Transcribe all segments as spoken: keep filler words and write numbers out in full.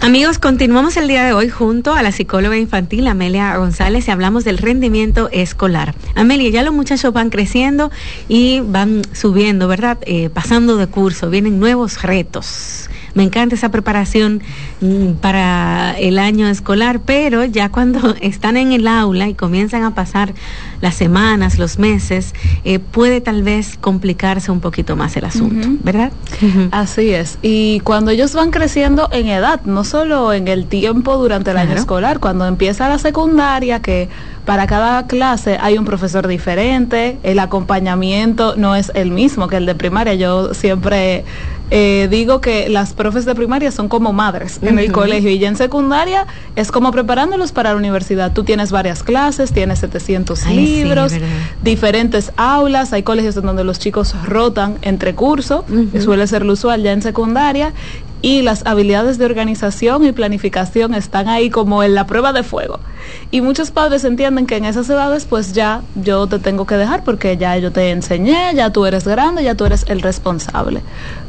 Amigos, continuamos el día de hoy junto a la psicóloga infantil Amelia González y hablamos del rendimiento escolar. Amelia, ya los muchachos van creciendo y van subiendo, ¿verdad? Eh, pasando de curso, vienen nuevos retos. Me encanta esa preparación mm, para el año escolar, pero ya cuando están en el aula y comienzan a pasar las semanas, los meses, eh, puede tal vez complicarse un poquito más el asunto, uh-huh. ¿verdad? Uh-huh. Así es. Y cuando ellos van creciendo en edad, no solo en el tiempo durante el claro. año escolar, cuando empieza la secundaria, que para cada clase hay un profesor diferente, el acompañamiento no es el mismo que el de primaria. Yo siempre eh, digo que las profes de primaria son como madres uh-huh. en el colegio, y ya en secundaria es como preparándolos para la universidad. Tú tienes varias clases, tienes setecientos Ay, libros, sí, diferentes aulas, hay colegios en donde los chicos rotan entre cursos, uh-huh. que suele ser lo usual ya en secundaria, y las habilidades de organización y planificación están ahí como en la prueba de fuego. Y muchos padres entienden que en esas edades pues ya yo te tengo que dejar porque ya yo te enseñé, ya tú eres grande, ya tú eres el responsable.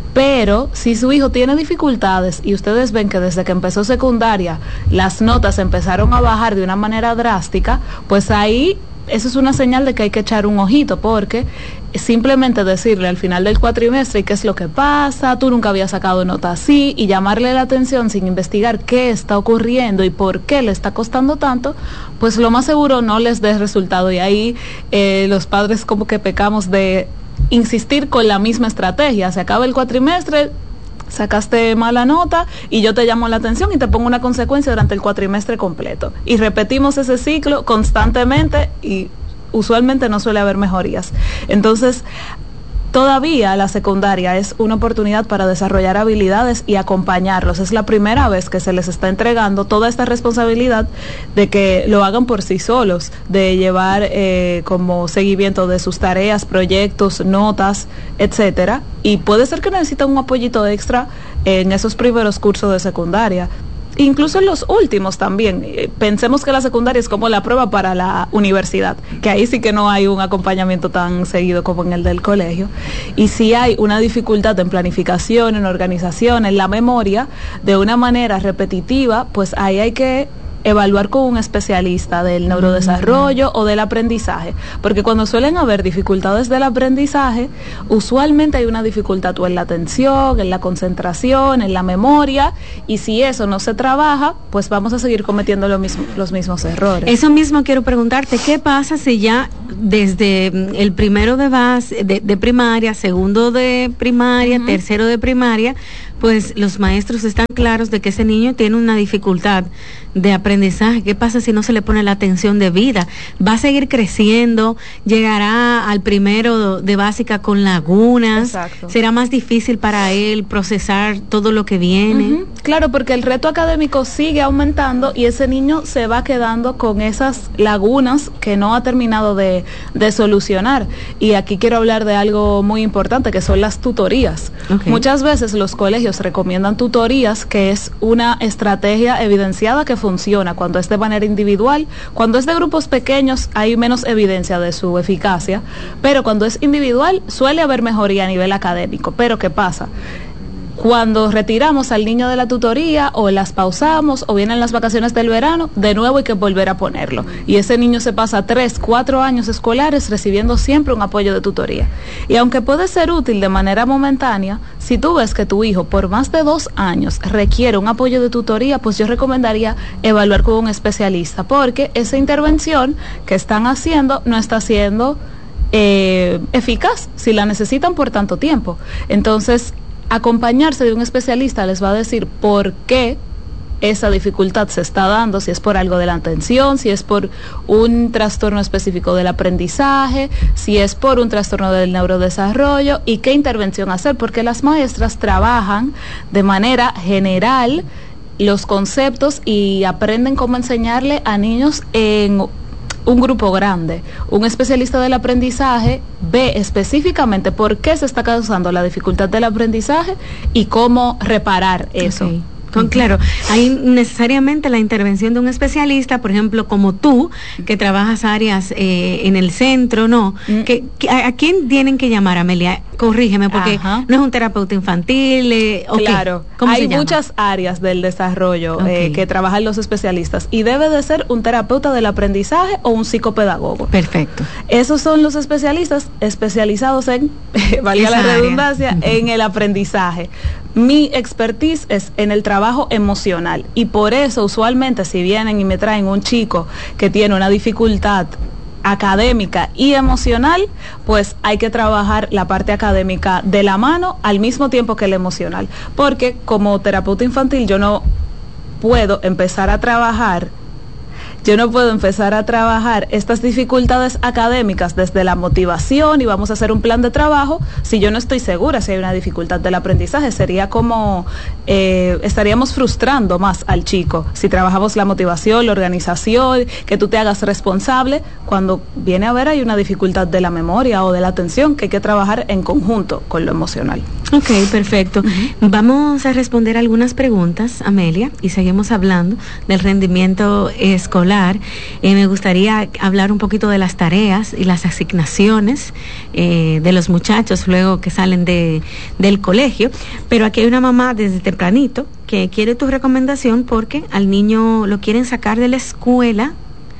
Pero si su hijo tiene dificultades y ustedes ven que desde que empezó secundaria las notas empezaron a bajar de una manera drástica, pues ahí eso es una señal de que hay que echar un ojito, porque simplemente decirle al final del cuatrimestre qué es lo que pasa, tú nunca habías sacado nota así, y llamarle la atención sin investigar qué está ocurriendo y por qué le está costando tanto, pues lo más seguro no les dé resultado. Y ahí eh, los padres como que pecamos de insistir con la misma estrategia. Se acaba el cuatrimestre, sacaste mala nota y yo te llamo la atención y te pongo una consecuencia durante el cuatrimestre completo. Y repetimos ese ciclo constantemente y usualmente no suele haber mejorías. Entonces, todavía la secundaria es una oportunidad para desarrollar habilidades y acompañarlos. Es la primera vez que se les está entregando toda esta responsabilidad de que lo hagan por sí solos, de llevar eh, como seguimiento de sus tareas, proyectos, notas, etcétera. Y puede ser que necesiten un apoyito extra en esos primeros cursos de secundaria. Incluso en los últimos también. Eh, pensemos que la secundaria es como la prueba para la universidad, que ahí sí que no hay un acompañamiento tan seguido como en el del colegio. Y si hay una dificultad en planificación, en organización, en la memoria, de una manera repetitiva, pues ahí hay que evaluar con un especialista del neurodesarrollo mm. o del aprendizaje, porque cuando suelen haber dificultades del aprendizaje, usualmente hay una dificultad o en la atención, en la concentración, en la memoria, y si eso no se trabaja, pues vamos a seguir cometiendo lo mismo, los mismos errores. Eso mismo quiero preguntarte, ¿qué pasa si ya desde el primero de base, de, de primaria, segundo de primaria, uh-huh. tercero de primaria, pues los maestros están claros de que ese niño tiene una dificultad de aprendizaje? ¿Qué pasa si no se le pone la atención debida? ¿Va a seguir creciendo? ¿Llegará al primero de básica con lagunas? Exacto. ¿Será más difícil para él procesar todo lo que viene? Uh-huh. Claro, porque el reto académico sigue aumentando y ese niño se va quedando con esas lagunas que no ha terminado de, de solucionar. Y aquí quiero hablar de algo muy importante, que son las tutorías. Okay. Muchas veces los colegios recomiendan tutorías, que es una estrategia evidenciada que funciona cuando es de manera individual. Cuando es de grupos pequeños hay menos evidencia de su eficacia, pero cuando es individual suele haber mejoría a nivel académico. Pero ¿qué pasa? Cuando retiramos al niño de la tutoría o las pausamos o vienen las vacaciones del verano, de nuevo hay que volver a ponerlo. Y ese niño se pasa tres, cuatro años escolares recibiendo siempre un apoyo de tutoría. Y aunque puede ser útil de manera momentánea, si tú ves que tu hijo por más de dos años requiere un apoyo de tutoría, pues yo recomendaría evaluar con un especialista, porque esa intervención que están haciendo no está siendo eh, eficaz si la necesitan por tanto tiempo. Entonces, acompañarse de un especialista les va a decir por qué esa dificultad se está dando, si es por algo de la atención, si es por un trastorno específico del aprendizaje, si es por un trastorno del neurodesarrollo y qué intervención hacer, porque las maestras trabajan de manera general los conceptos y aprenden cómo enseñarle a niños en un grupo grande. Un especialista del aprendizaje ve específicamente por qué se está causando la dificultad del aprendizaje y cómo reparar eso. Okay. Con, claro, hay necesariamente la intervención de un especialista, por ejemplo, como tú, que trabajas áreas eh, en el centro, ¿no? Mm. Que, que, ¿a, ¿A quién tienen que llamar, Amelia? Corrígeme, porque Ajá. no es un terapeuta infantil. Eh, claro, hay muchas áreas del desarrollo okay. eh, que trabajan los especialistas y debe de ser un terapeuta del aprendizaje o un psicopedagogo. Perfecto. Esos son los especialistas especializados en, valga la redundancia, uh-huh. en el aprendizaje. Mi expertise es en el trabajo emocional y por eso usualmente si vienen y me traen un chico que tiene una dificultad académica y emocional, pues hay que trabajar la parte académica de la mano al mismo tiempo que la emocional, porque como terapeuta infantil yo no puedo empezar a trabajar Yo no puedo empezar a trabajar estas dificultades académicas desde la motivación y vamos a hacer un plan de trabajo si yo no estoy segura si hay una dificultad del aprendizaje. Sería como, eh, estaríamos frustrando más al chico si trabajamos la motivación, la organización, que tú te hagas responsable, cuando viene a ver hay una dificultad de la memoria o de la atención que hay que trabajar en conjunto con lo emocional. Ok, perfecto. Uh-huh. Vamos a responder algunas preguntas, Amelia, y seguimos hablando del rendimiento escolar. Eh, me gustaría hablar un poquito de las tareas y las asignaciones eh, de los muchachos luego que salen de, del colegio, pero aquí hay una mamá desde tempranito que quiere tu recomendación porque al niño lo quieren sacar de la escuela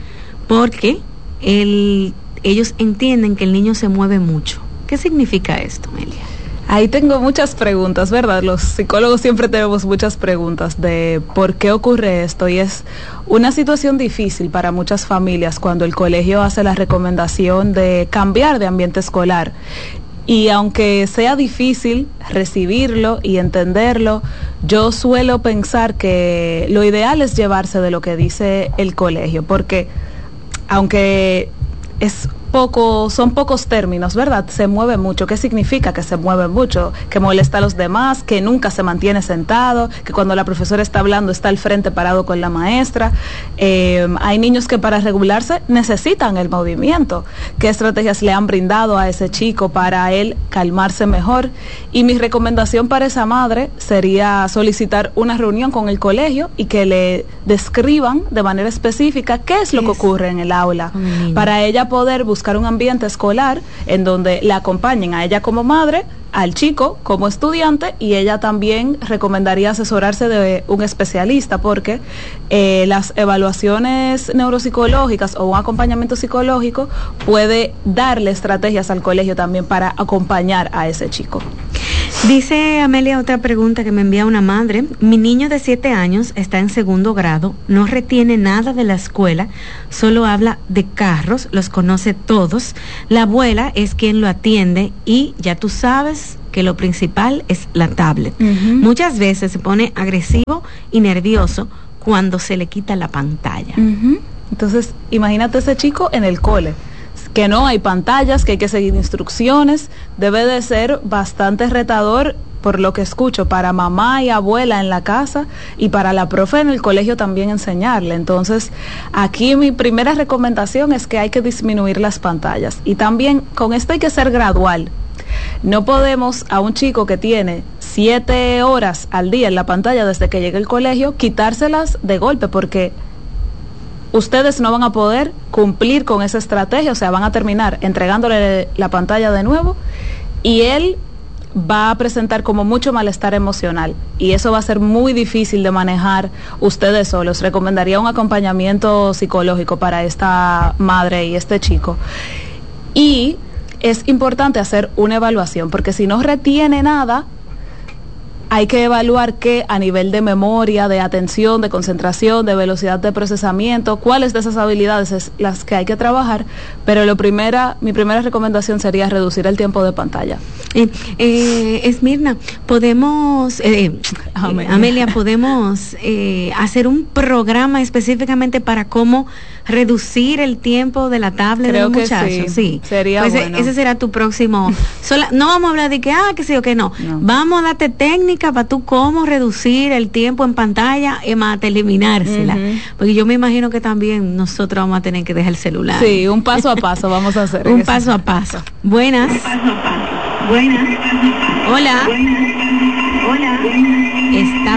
porque el, ellos entienden que el niño se mueve mucho. ¿Qué significa esto, Amelia? Ahí tengo muchas preguntas, ¿verdad? Los psicólogos siempre tenemos muchas preguntas de por qué ocurre esto y es una situación difícil para muchas familias cuando el colegio hace la recomendación de cambiar de ambiente escolar. Y aunque sea difícil recibirlo y entenderlo, yo suelo pensar que lo ideal es llevarse de lo que dice el colegio, porque aunque es poco, son pocos términos, ¿verdad? Se mueve mucho. ¿Qué significa que se mueve mucho? Que molesta a los demás, que nunca se mantiene sentado, que cuando la profesora está hablando está al frente parado con la maestra. Eh, hay niños que para regularse necesitan el movimiento. ¿Qué estrategias le han brindado a ese chico para él calmarse mejor? Y mi recomendación para esa madre sería solicitar una reunión con el colegio y que le describan de manera específica qué es lo que ocurre en el aula, para ella poder buscar buscar un ambiente escolar en donde la acompañen a ella como madre, al chico como estudiante, y ella también recomendaría asesorarse de un especialista porque eh, las evaluaciones neuropsicológicas o un acompañamiento psicológico puede darle estrategias al colegio también para acompañar a ese chico. Dice Amelia otra pregunta que me envía una madre. Mi niño de siete años está en segundo grado, no retiene nada de la escuela, solo habla de carros, los conoce todos. La abuela es quien lo atiende y ya tú sabes que lo principal es la tablet. Uh-huh. Muchas veces se pone agresivo y nervioso cuando se le quita la pantalla. Uh-huh. Entonces, imagínate ese chico en el cole, que no hay pantallas, que hay que seguir instrucciones. Debe de ser bastante retador, por lo que escucho, para mamá y abuela en la casa y para la profe en el colegio también enseñarle. Entonces, aquí mi primera recomendación es que hay que disminuir las pantallas. Y también con esto hay que ser gradual. No podemos a un chico que tiene siete horas al día en la pantalla desde que llega al colegio, quitárselas de golpe, porque ustedes no van a poder cumplir con esa estrategia, o sea, van a terminar entregándole la pantalla de nuevo y él va a presentar como mucho malestar emocional y eso va a ser muy difícil de manejar ustedes solos. Recomendaría un acompañamiento psicológico para esta madre y este chico. Y es importante hacer una evaluación, porque si no retiene nada, hay que evaluar qué a nivel de memoria, de atención, de concentración, de velocidad de procesamiento, cuáles de esas habilidades es las que hay que trabajar, pero lo primera, mi primera recomendación sería reducir el tiempo de pantalla. Eh, eh, Esmirna, podemos, eh, Amelia. Amelia, podemos eh, hacer un programa específicamente para cómo reducir el tiempo de la tablet Creo de los muchachos. Sí, sí. Sería pues bueno. Ese será tu próximo. Sola, no vamos a hablar de que, ah, que sí o que no. no. Vamos a darte técnica para tú cómo reducir el tiempo en pantalla y más eliminársela. Uh-huh. Porque yo me imagino que también nosotros vamos a tener que dejar el celular. Sí, un paso a paso vamos a hacer. un paso a paso. Buenas. Un paso a paso. Buenas. Hola. Buenas. Hola. Está, pero no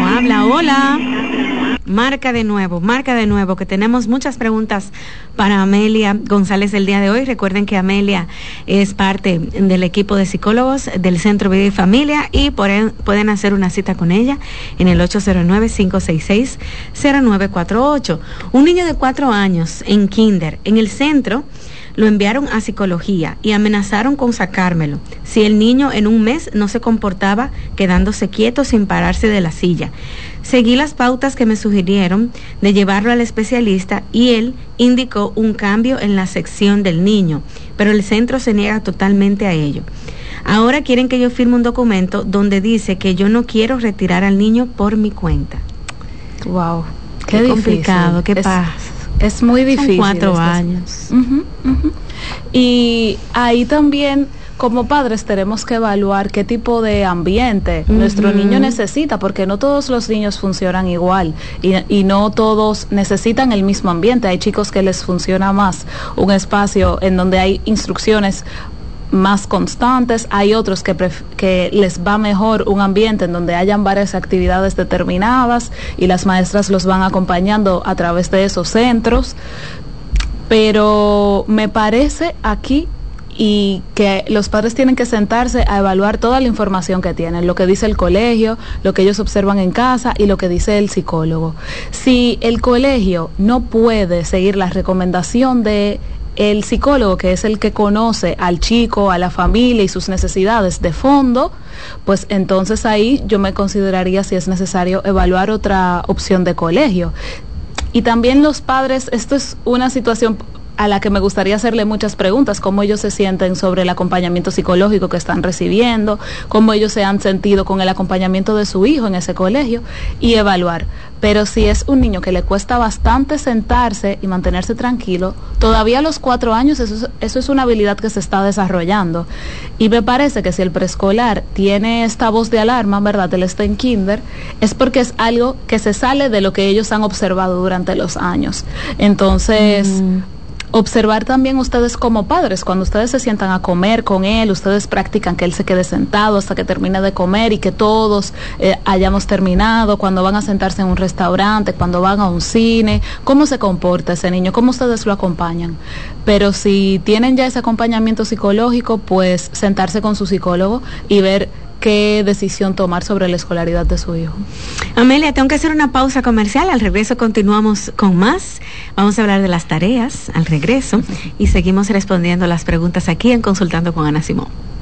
habla. Hola. Marca de nuevo, marca de nuevo, que tenemos muchas preguntas para Amelia González el día de hoy. Recuerden que Amelia es parte del equipo de psicólogos del Centro Vida y Familia y por él, pueden hacer una cita con ella en el ocho cero nueve, cinco seis seis, cero nueve cuatro ocho. Un niño de cuatro años en kinder, en el centro, lo enviaron a psicología y amenazaron con sacármelo si el niño en un mes no se comportaba quedándose quieto sin pararse de la silla. Seguí las pautas que me sugirieron de llevarlo al especialista y él indicó un cambio en la sección del niño, pero el centro se niega totalmente a ello. Ahora quieren que yo firme un documento donde dice que yo no quiero retirar al niño por mi cuenta. Wow, qué, qué complicado, qué pasa. Es muy difícil. Son cuatro años. Uh-huh, uh-huh. Y ahí también, como padres, tenemos que evaluar qué tipo de ambiente uh-huh. nuestro niño necesita, porque no todos los niños funcionan igual y, y no todos necesitan el mismo ambiente. Hay chicos que les funciona más un espacio en donde hay instrucciones más constantes, hay otros que, pref- que les va mejor un ambiente en donde hayan varias actividades determinadas y las maestras los van acompañando a través de esos centros, pero me parece aquí y que los padres tienen que sentarse a evaluar toda la información que tienen, lo que dice el colegio, lo que ellos observan en casa y lo que dice el psicólogo. Si el colegio no puede seguir la recomendación de el psicólogo, que es el que conoce al chico, a la familia y sus necesidades de fondo, pues entonces ahí yo me consideraría si es necesario evaluar otra opción de colegio. Y también los padres, esto es una situación a la que me gustaría hacerle muchas preguntas, cómo ellos se sienten sobre el acompañamiento psicológico que están recibiendo, cómo ellos se han sentido con el acompañamiento de su hijo en ese colegio y evaluar. Pero si es un niño que le cuesta bastante sentarse y mantenerse tranquilo, todavía a los cuatro años eso es, eso es una habilidad que se está desarrollando. Y me parece que si el preescolar tiene esta voz de alarma, ¿verdad?, él está en kinder, es porque es algo que se sale de lo que ellos han observado durante los años. Entonces... Mm. Observar también ustedes como padres, cuando ustedes se sientan a comer con él, ustedes practican que él se quede sentado hasta que termine de comer y que todos eh, hayamos terminado, cuando van a sentarse en un restaurante, cuando van a un cine, cómo se comporta ese niño, cómo ustedes lo acompañan. Pero si tienen ya ese acompañamiento psicológico, pues sentarse con su psicólogo y ver qué decisión tomar sobre la escolaridad de su hijo. Amelia, tengo que hacer una pausa comercial. Al regreso continuamos con más. Vamos a hablar de las tareas al regreso y seguimos respondiendo las preguntas aquí en Consultando con Ana Simón.